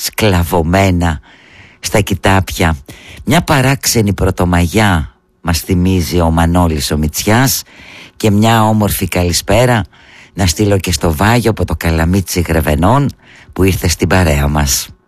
σκλαβωμένα στα κοιτάπια. Μια παράξενη Πρωτομαγιά μας θυμίζει ο Μανώλης ο Μητσιάς, και μια όμορφη καλησπέρα να στείλω και στο Βάγιο από το Καλαμίτσι Γρεβενών που ήρθε στην παρέα μας.